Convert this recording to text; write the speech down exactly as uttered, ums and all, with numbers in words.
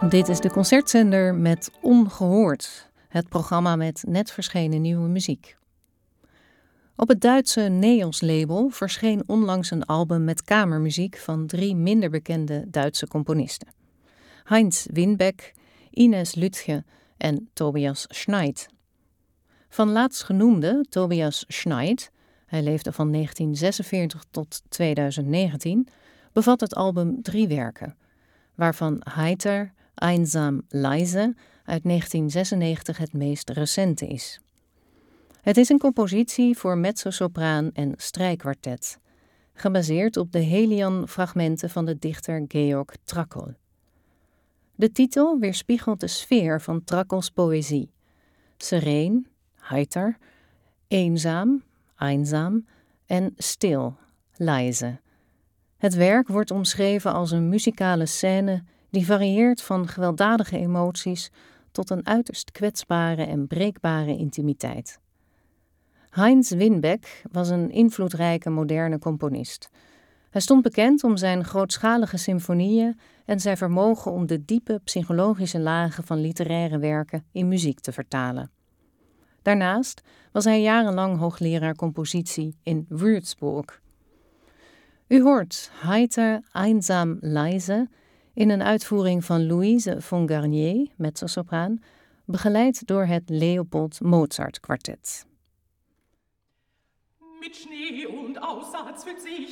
Dit is de concertzender met Ongehoord, het programma met net verschenen nieuwe muziek. Op het Duitse Neos-label verscheen onlangs een album met kamermuziek van drie minder bekende Duitse componisten. Heinz Winbeck, Ines Lütje en Tobias Schneid. Van laatstgenoemde, Tobias Schneid, hij leefde van negentien zesenveertig tot tweeduizend negentien, bevat het album drie werken, waarvan Heiter, Einsam, Leise uit negentien zesennegentig het meest recente is. Het is een compositie voor mezzosopraan en strijkkwartet, gebaseerd op de Helian-fragmenten van de dichter Georg Trakl. De titel weerspiegelt de sfeer van Trakls poëzie: sereen, heiter, eenzaam, einsam en stil, leise. Het werk wordt omschreven als een muzikale scène die varieert van gewelddadige emoties tot een uiterst kwetsbare en breekbare intimiteit. Heinz Winbeck was een invloedrijke moderne componist. Hij stond bekend om zijn grootschalige symfonieën en zijn vermogen om de diepe psychologische lagen van literaire werken in muziek te vertalen. Daarnaast was hij jarenlang hoogleraar compositie in Würzburg. U hoort Heiter, Einsam, Leise in een uitvoering van Louise von Garnier, mezzosopraan, begeleid door het Leopold Mozart Quartet. Mit Schnee und Aussatz wird sich